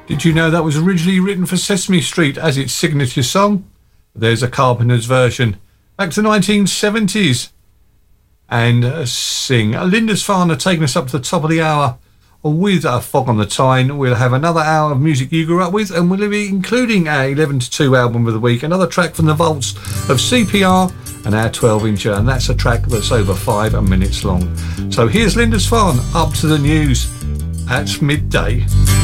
Did you know that was originally written for Sesame Street as its signature song? There's a Carpenter's version. Back to the 1970s. And sing. Lindisfarne are taking us up to the top of the hour with a Fog on the Tyne. We'll have another hour of music you grew up with, and we'll be including our 11 to 2 album of the week, another track from the vaults of CPR and our 12-incher, and that's a track that's over 5 minutes long. So here's Lindisfarne, Up to the News at midday.